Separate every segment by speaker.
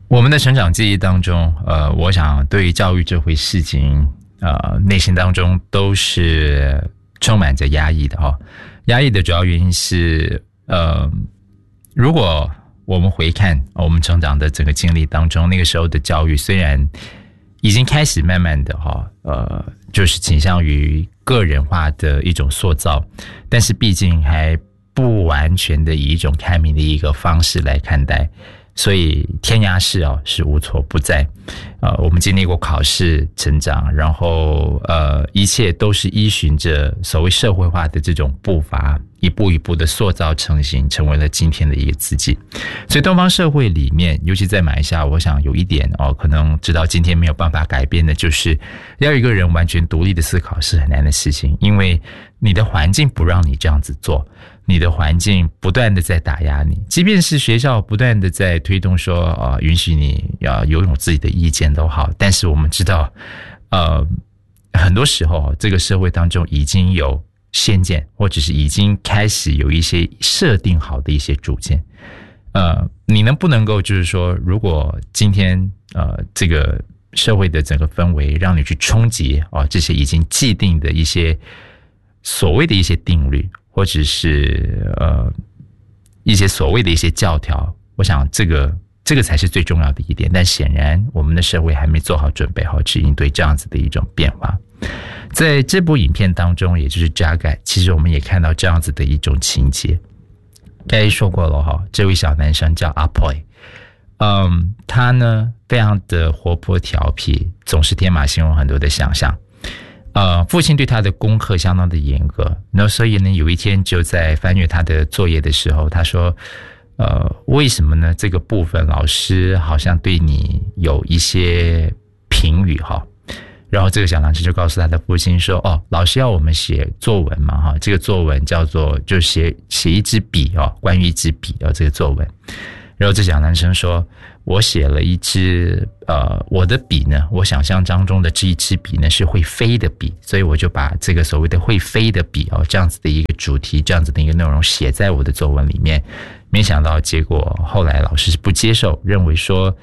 Speaker 1: 我们的成长记忆当中，我想对于教育这回事情，内心当中都是充满着压抑的哈。压抑的主要原因是，如果我们回看我们成长的整个经历当中，那个时候的教育虽然已经开始慢慢的就是倾向于个人化的一种塑造，但是毕竟还不完全的以一种开明的一个方式来看待。所以填鸭式是无所不在，我们经历过考试成长，然后一切都是依循着所谓社会化的这种步伐，一步一步的塑造成型，成为了今天的一个自己。所以东方社会里面，尤其在马来西亚，我想有一点可能直到今天没有办法改变的，就是要有一个人完全独立的思考是很难的事情，因为你的环境不让你这样子做。你的环境不断的在打压你，即便是学校不断的在推动说允许你要拥有自己的意见都好，但是我们知道很多时候这个社会当中已经有先见，或者是已经开始有一些设定好的一些主见。你不能够就是说，如果今天这个社会的整个氛围让你去冲击这些已经既定的一些所谓的一些定律，或者是一些所谓的一些教条，我想这个才是最重要的一点。但显然我们的社会还没做好准备好去应对这样子的一种变化。在这部影片当中，也就是加盖，其实我们也看到这样子的一种情节。刚才说过了这位小男生叫阿 Poy， 他呢非常的活泼调皮，总是天马行空很多的想象。父亲对他的功课相当的严格，那所以呢，有一天就在翻阅他的作业的时候，他说，为什么呢？这个部分老师好像对你有一些评语哈。然后这个小男生就告诉他的父亲说，老师要我们写作文嘛哈，这个作文叫做就写一支笔关于一支笔这个作文。然后这小男生说，我写了一支我的笔呢，我想象当中的这一支笔呢是会飞的笔，所以我就把这个所谓的会飞的笔这样子的一个主题，这样子的一个内容写在我的作文里面。没想到结果后来老师是不接受，认为说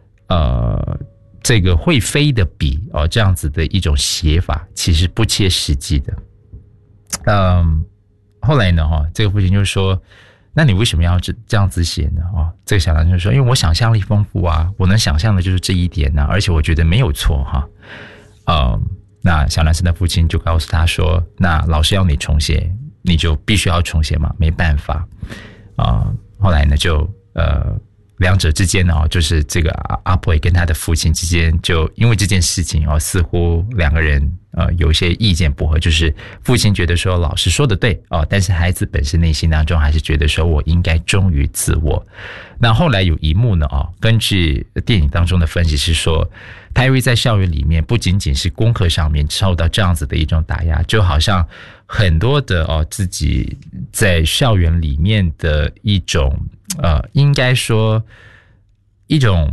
Speaker 1: 这个会飞的笔这样子的一种写法其实不切实际的。后来呢这个父亲就说，那你为什么要这样子写呢？这个小男生说，因为我想象力丰富啊，我能想象的就是这一点呢，而且我觉得没有错哈。那小男生的父亲就告诉他说，那老师要你重写，你就必须要重写嘛，没办法。后来呢就两者之间呢就是这个阿婆跟他的父亲之间，就因为这件事情似乎两个人有一些意见不合，就是父亲觉得说老师说的对但是孩子本身内心当中还是觉得说我应该忠于自我。那后来有一幕呢根据电影当中的分析是说，他因为在校园里面不仅仅是功课上面受到这样子的一种打压，就好像很多的自己在校园里面的一种应该说一种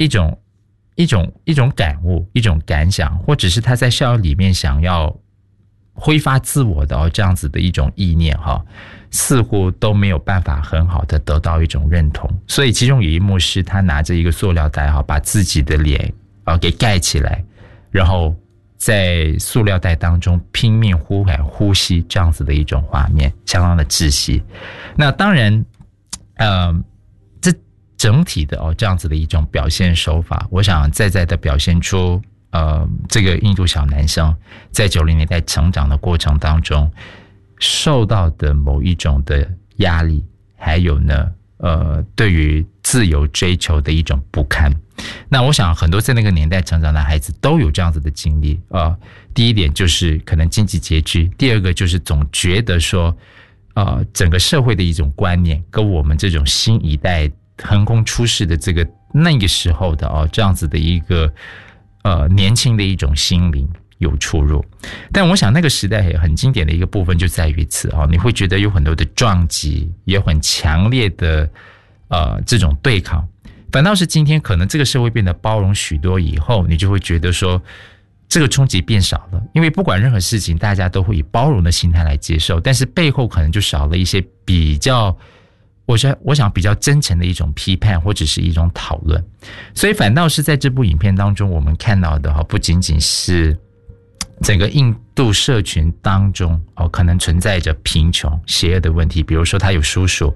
Speaker 1: 感悟，一种感想，或者是他在校园里面想要挥发自我的这样子的一种意念似乎都没有办法很好的得到一种认同。所以其中有一幕是他拿着一个塑料袋把自己的脸给盖起来，然后在塑料袋当中拼命呼吸这样子的一种画面，相当的窒息。那当然这整体的这样子的一种表现手法，我想在的表现出这个印度小男生在90年代成长的过程当中受到的某一种的压力，还有呢对于自由追求的一种不堪。那我想很多在那个年代成长的孩子都有这样子的经历第一点就是可能经济拮据，第二个就是总觉得说整个社会的一种观念跟我们这种新一代横空出世的那个时候的这样子的一个年轻的一种心灵有出入。但我想那个时代很经典的一个部分就在于此你会觉得有很多的撞击，也很强烈的这种对抗。反倒是今天可能这个社会变得包容许多以后，你就会觉得说这个冲击变少了，因为不管任何事情大家都会以包容的心态来接受，但是背后可能就少了一些比较我想比较真诚的一种批判或者是一种讨论。所以反倒是在这部影片当中，我们看到的不仅仅是整个印度社群当中可能存在着贫穷邪恶的问题，比如说他有叔叔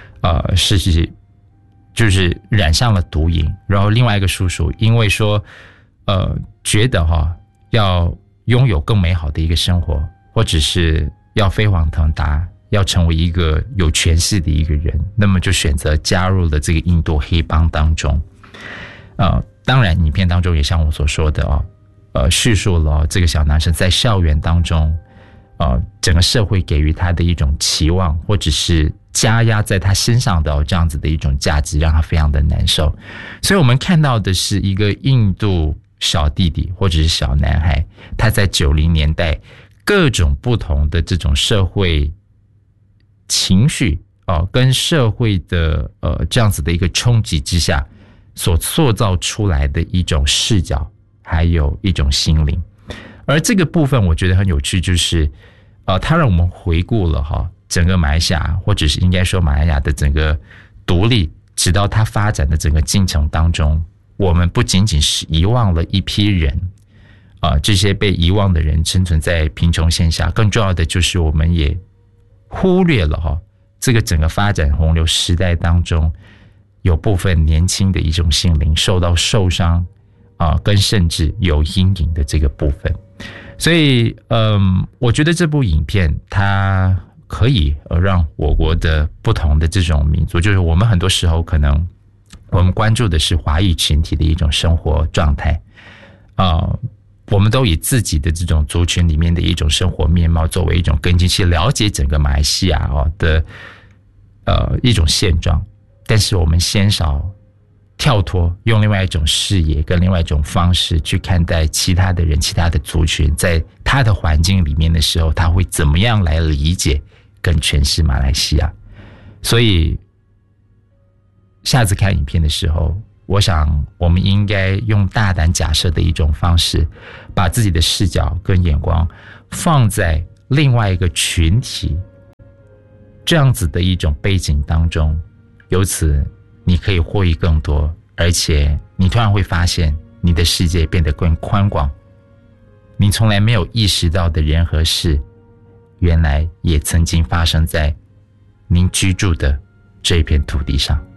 Speaker 1: 就是染上了毒瘾，然后另外一个叔叔因为说觉得要拥有更美好的一个生活，或者是要飞黄腾达，要成为一个有权势的一个人，那么就选择加入了这个印度黑帮当中。当然影片当中也像我所说的叙述了这个小男生在校园当中整个社会给予他的一种期望，或者是加压在他身上的这样子的一种价值，让他非常的难受。所以我们看到的是一个印度小弟弟或者是小男孩，他在90年代各种不同的这种社会情绪跟社会的这样子的一个冲击之下所塑造出来的一种视角，还有一种心灵。而这个部分我觉得很有趣，就是它让我们回顾了整个马来西亚，或者是应该说马来西亚的整个独立直到它发展的整个进程当中，我们不仅仅是遗忘了一批人这些被遗忘的人生存在贫穷线下，更重要的就是我们也忽略了这个整个发展洪流时代当中有部分年轻的一种心灵受到受伤跟甚至有阴影的这个部分。所以我觉得这部影片它可以让我国的不同的这种民族，就是我们很多时候可能我们关注的是华裔群体的一种生活状态我们都以自己的这种族群里面的一种生活面貌作为一种根基去了解整个马来西亚的一种现状，但是我们鲜少跳脱用另外一种视野跟另外一种方式去看待其他的人其他的族群在他的环境里面的时候，他会怎么样来理解跟诠释马来西亚。所以下次看影片的时候，我想我们应该用大胆假设的一种方式，把自己的视角跟眼光放在另外一个群体这样子的一种背景当中，由此你可以获益更多，而且你突然会发现你的世界变得更宽广，你从来没有意识到的人和事，原来也曾经发生在您居住的这片土地上。